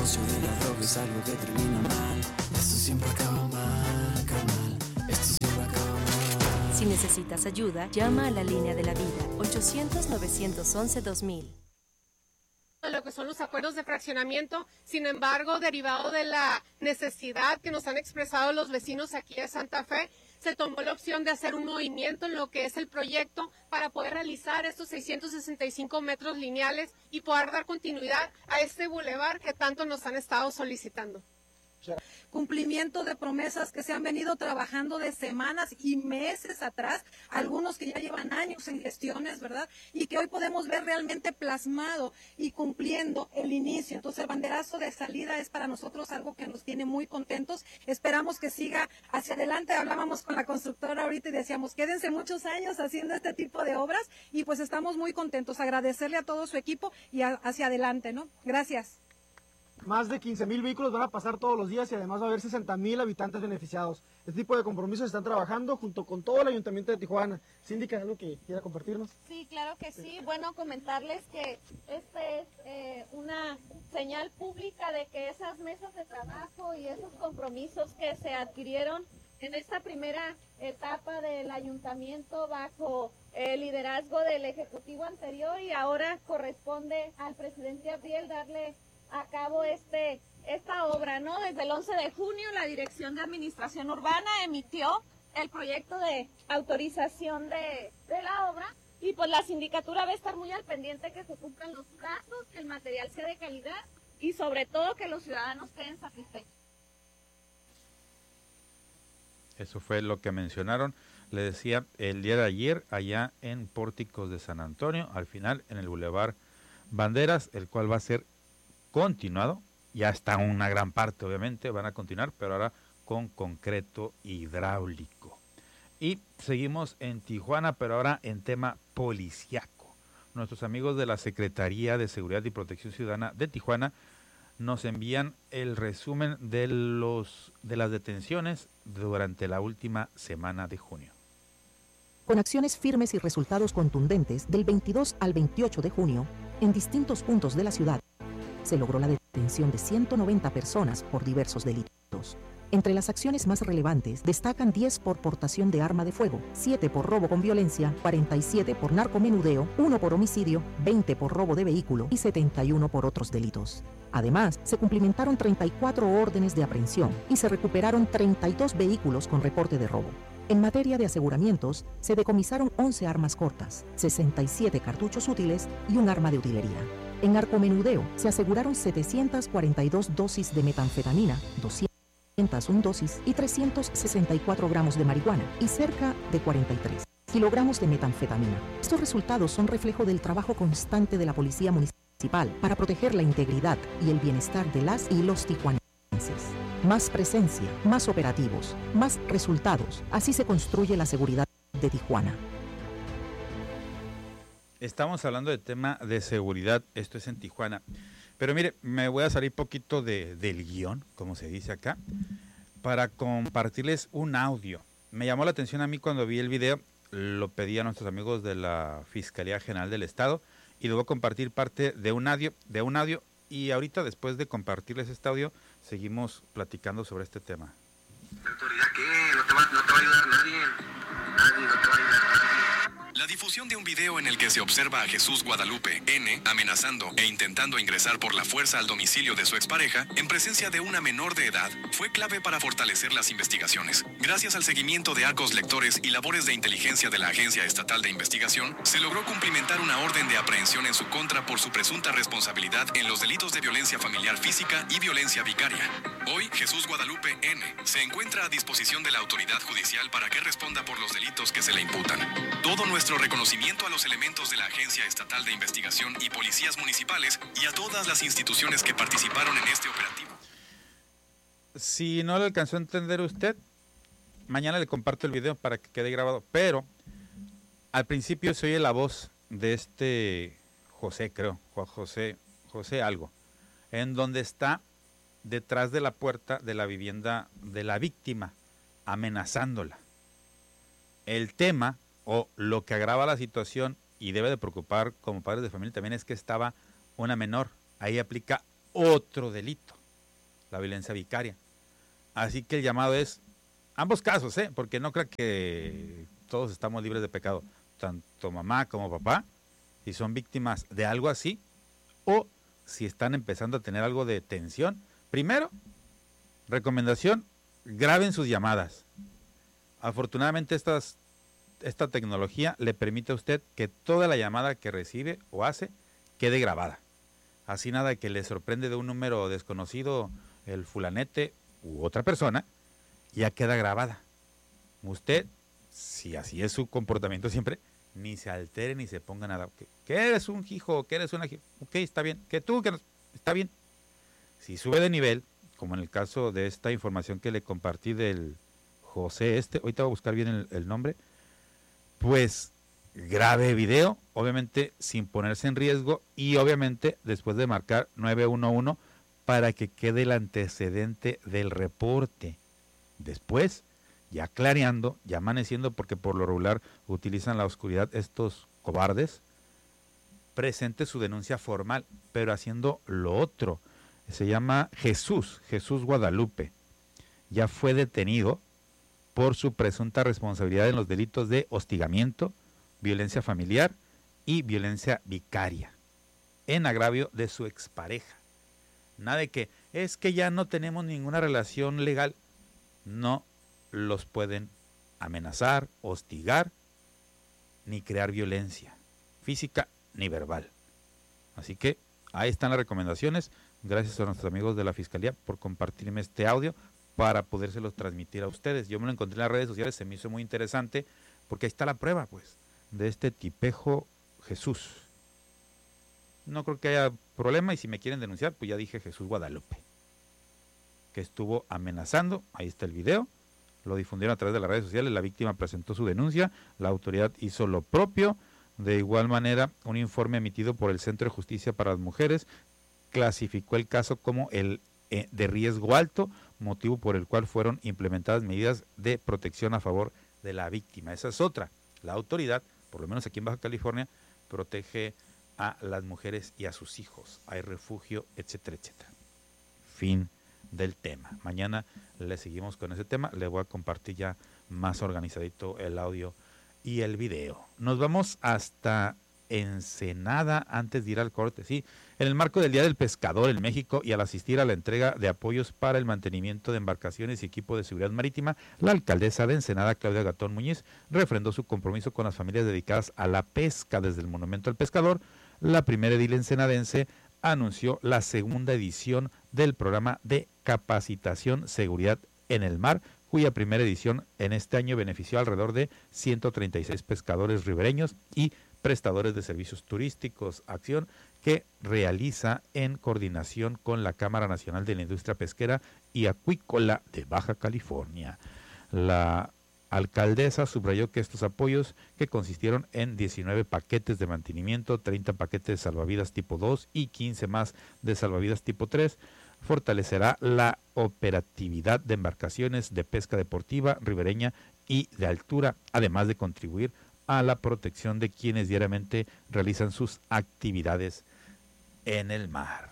negocio de la droga es algo que termina mal. Esto siempre acaba mal, carnal. Esto siempre acaba mal. Si necesitas ayuda, llama a la línea de la vida, 800-911-2000. Lo que son los acuerdos de fraccionamiento, sin embargo, derivado de la necesidad que nos han expresado los vecinos aquí de Santa Fe, se tomó la opción de hacer un movimiento en lo que es el proyecto para poder realizar estos 665 metros lineales y poder dar continuidad a este bulevar que tanto nos han estado solicitando. Cumplimiento de promesas que se han venido trabajando de semanas y meses atrás, algunos que ya llevan años en gestiones, ¿verdad? Y que hoy podemos ver realmente plasmado y cumpliendo el inicio. Entonces el banderazo de salida es para nosotros algo que nos tiene muy contentos. Esperamos que siga hacia adelante. Hablábamos con la constructora ahorita y decíamos, quédense muchos años haciendo este tipo de obras y pues estamos muy contentos. Agradecerle a todo su equipo y hacia adelante, ¿no? Gracias. Más de 15,000 vehículos van a pasar todos los días y además va a haber 60,000 habitantes beneficiados. Este tipo de compromisos están trabajando junto con todo el Ayuntamiento de Tijuana. Síndica, ¿algo que quiera compartirnos? Sí, claro que sí. Bueno, comentarles que este es una señal pública de que esas mesas de trabajo y esos compromisos que se adquirieron en esta primera etapa del Ayuntamiento bajo el liderazgo del Ejecutivo anterior y ahora corresponde al presidente Abriel darle a cabo esta obra, ¿no? Desde el 11 de junio la Dirección de Administración Urbana emitió el proyecto de autorización de la obra y pues la sindicatura va a estar muy al pendiente que se cumplan los plazos, que el material sea de calidad y sobre todo que los ciudadanos queden satisfechos. Eso fue lo que mencionaron, le decía, el día de ayer allá en Pórticos de San Antonio, al final en el Boulevard Banderas, el cual va a ser continuado, ya está una gran parte obviamente, van a continuar, pero ahora con concreto hidráulico. Y seguimos en Tijuana, pero ahora en tema policiaco. Nuestros amigos de la Secretaría de Seguridad y Protección Ciudadana de Tijuana nos envían el resumen de las detenciones durante la última semana de junio. Con acciones firmes y resultados contundentes del 22 al 28 de junio, en distintos puntos de la ciudad, se logró la detención de 190 personas por diversos delitos. Entre las acciones más relevantes destacan 10 por portación de arma de fuego, 7 por robo con violencia, 47 por narcomenudeo, 1 por homicidio, 20 por robo de vehículo y 71 por otros delitos. Además, se cumplimentaron 34 órdenes de aprehensión y se recuperaron 32 vehículos con reporte de robo. En materia de aseguramientos, se decomisaron 11 armas cortas, 67 cartuchos útiles y un arma de utilería. En narcomenudeo, se aseguraron 742 dosis de metanfetamina, 201 dosis y 364 gramos de marihuana y cerca de 43 kilogramos de metanfetamina. Estos resultados son reflejo del trabajo constante de la Policía Municipal para proteger la integridad y el bienestar de las y los tijuanenses. Más presencia, más operativos, más resultados. Así se construye la seguridad de Tijuana. Estamos hablando de tema de seguridad, esto es en Tijuana. Pero mire, me voy a salir poquito del guión, como se dice acá, para compartirles un audio. Me llamó la atención a mí cuando vi el video, lo pedí a nuestros amigos de la Fiscalía General del Estado y les voy a compartir parte de un audio y ahorita después de compartirles este audio, seguimos platicando sobre este tema. ¿Autoridad qué? No te va a ayudar nadie. Nadie no te va a ayudar. La difusión de un video en el que se observa a Jesús Guadalupe N. amenazando e intentando ingresar por la fuerza al domicilio de su expareja en presencia de una menor de edad fue clave para fortalecer las investigaciones. Gracias al seguimiento de arcos lectores y labores de inteligencia de la Agencia Estatal de Investigación, se logró cumplimentar una orden de aprehensión en su contra por su presunta responsabilidad en los delitos de violencia familiar física y violencia vicaria. Hoy, Jesús Guadalupe N. se encuentra a disposición de la autoridad judicial para que responda por los delitos que se le imputan. Todo nuestro reconocimiento a los elementos de la Agencia Estatal de Investigación y policías municipales y a todas las instituciones que participaron en este operativo. Si no le alcanzó a entender usted, mañana le comparto el video para que quede grabado, pero al principio se oye la voz de este José, creo, José algo, en donde está detrás de la puerta de la vivienda de la víctima, amenazándola. El tema o lo que agrava la situación y debe de preocupar como padres de familia también es que estaba una menor. Ahí aplica otro delito. la violencia vicaria. Así que el llamado es, ambos casos, porque no creo que todos estamos libres de pecado, tanto mamá como papá, si son víctimas de algo así, o si están empezando a tener algo de tensión. Primero, recomendación, graben sus llamadas. Afortunadamente esta tecnología le permite a usted que toda la llamada que recibe o hace quede grabada. Así nada que le sorprende de un número desconocido el fulanete u otra persona, ya queda grabada. Usted, si así es su comportamiento siempre, ni se altere ni se ponga nada. Que eres un hijo, que eres una hija. Ok, está bien. Que tú, que no, está bien. Si sube de nivel, como en el caso de esta información que le compartí del José ahorita voy a buscar bien el nombre, pues grabe video, obviamente sin ponerse en riesgo y obviamente después de marcar 911 para que quede el antecedente del reporte. Después, ya clareando, ya amaneciendo, porque por lo regular utilizan la oscuridad estos cobardes, presente su denuncia formal, pero haciendo lo otro. Se llama Jesús Guadalupe. Ya fue detenido por su presunta responsabilidad en los delitos de hostigamiento, violencia familiar y violencia vicaria, en agravio de su expareja. Nada de que, es que ya no tenemos ninguna relación legal. No los pueden amenazar, hostigar, ni crear violencia física ni verbal. Así que ahí están las recomendaciones. Gracias a nuestros amigos de la Fiscalía por compartirme este audio para podérselos transmitir a ustedes. Yo me lo encontré en las redes sociales, se me hizo muy interesante, porque ahí está la prueba, pues, de este tipejo Jesús. No creo que haya problema, y si me quieren denunciar, pues ya dije Jesús Guadalupe, que estuvo amenazando. Ahí está el video, lo difundieron a través de las redes sociales, la víctima presentó su denuncia, la autoridad hizo lo propio. De igual manera, un informe emitido por el Centro de Justicia para las Mujeres clasificó el caso como el de riesgo alto, motivo por el cual fueron implementadas medidas de protección a favor de la víctima. Esa es otra. La autoridad, por lo menos aquí en Baja California, protege a las mujeres y a sus hijos. Hay refugio, etcétera, etcétera. Fin del tema. Mañana le seguimos con ese tema. Le voy a compartir ya más organizadito el audio y el video. Nos vamos hasta Ensenada antes de ir al corte. Sí, en el marco del Día del Pescador en México y al asistir a la entrega de apoyos para el mantenimiento de embarcaciones y equipo de seguridad marítima, la alcaldesa de Ensenada, Claudia Gatón Muñiz, refrendó su compromiso con las familias dedicadas a la pesca. Desde el Monumento al Pescador, la primera edil ensenadense anunció la segunda edición del programa de capacitación Seguridad en el Mar, cuya primera edición en este año benefició alrededor de 136 pescadores ribereños y prestadores de servicios turísticos, acción que realiza en coordinación con la Cámara Nacional de la Industria Pesquera y Acuícola de Baja California. La alcaldesa subrayó que estos apoyos, que consistieron en 19 paquetes de mantenimiento, 30 paquetes de salvavidas tipo 2 y 15 más de salvavidas tipo 3, fortalecerá la operatividad de embarcaciones de pesca deportiva, ribereña y de altura, además de contribuir a la protección de quienes diariamente realizan sus actividades en el mar.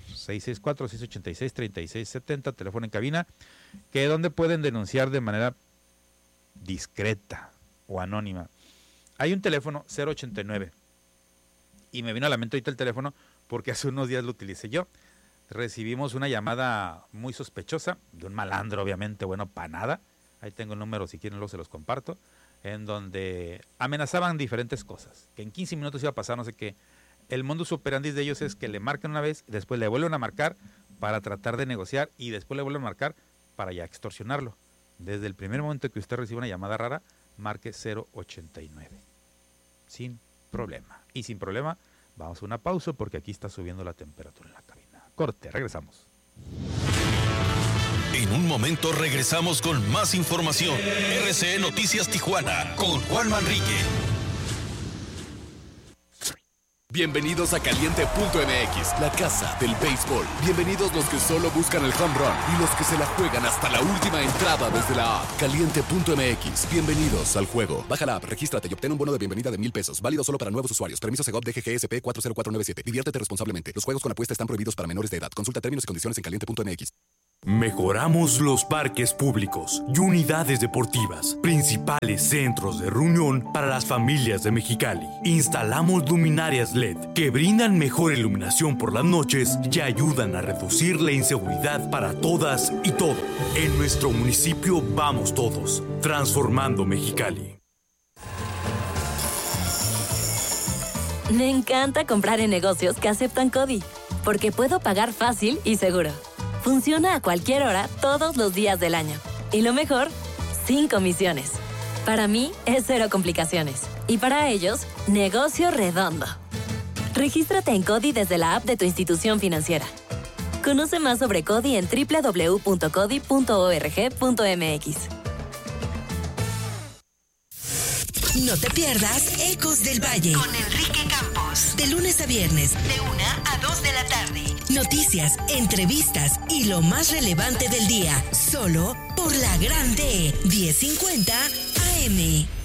664-686-3670, teléfono en cabina, que donde pueden denunciar de manera discreta o anónima. Hay un teléfono 089 y me vino a la mente ahorita el teléfono porque hace unos días lo utilicé yo. Recibimos una llamada muy sospechosa de un malandro, obviamente, bueno, para nada. Ahí tengo el número, si quieren luego se los comparto, en donde amenazaban diferentes cosas, que en 15 minutos iba a pasar no sé qué. El modus operandi de ellos es que le marcan una vez, después le vuelven a marcar para tratar de negociar y después le vuelven a marcar para ya extorsionarlo. Desde el primer momento que usted recibe una llamada rara, marque 089. Sin problema. Y sin problema, vamos a una pausa porque aquí está subiendo la temperatura en la cabina. Corte, regresamos. En un momento regresamos con más información. RCE Noticias Tijuana con Juan Manrique. Bienvenidos a Caliente.mx, la casa del béisbol. Bienvenidos los que solo buscan el home run y los que se la juegan hasta la última entrada desde la app. Caliente.mx, bienvenidos al juego. Baja la app, regístrate y obtén un bono de bienvenida de $1,000. Válido solo para nuevos usuarios. Permiso Segov DGGSP 40497. Diviértete responsablemente. Los juegos con apuesta están prohibidos para menores de edad. Consulta términos y condiciones en Caliente.mx. Mejoramos los parques públicos y unidades deportivas, principales centros de reunión para las familias de Mexicali. Instalamos luminarias LED que brindan mejor iluminación por las noches y ayudan a reducir la inseguridad para todas y todos. En nuestro municipio vamos todos, transformando Mexicali. Me encanta comprar en negocios que aceptan CODI, porque puedo pagar fácil y seguro. Funciona a cualquier hora, todos los días del año. Y lo mejor, sin comisiones. Para mí, es cero complicaciones. Y para ellos, negocio redondo. Regístrate en CODI desde la app de tu institución financiera. Conoce más sobre CODI en www.codi.org.mx. No te pierdas Ecos del Valle con Enrique Campos. De lunes a viernes, de 1 a 2 de la tarde. Noticias, entrevistas y lo más relevante del día. Solo por la Grande 1050 AM.